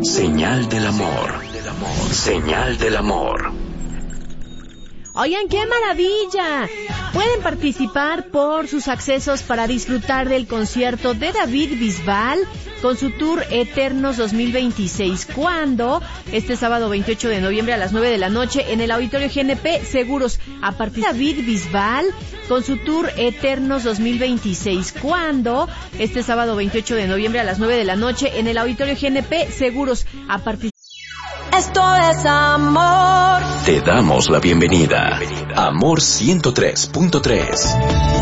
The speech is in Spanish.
Señal del amor. Señal del amor. Oigan, ¡qué maravilla! Pueden participar por sus accesos para disfrutar del concierto de David Bisbal con su tour Eternos 2026. ¿Cuándo? Este sábado 28 de noviembre a las 9 de la noche en el Auditorio GNP Seguros. A partir de David Bisbal con su tour Eternos 2026. ¿Cuándo? Este sábado 28 de noviembre a las 9 de la noche en el Auditorio GNP Seguros. A partir Esto es amor. Te damos la bienvenida. Amor 103.3.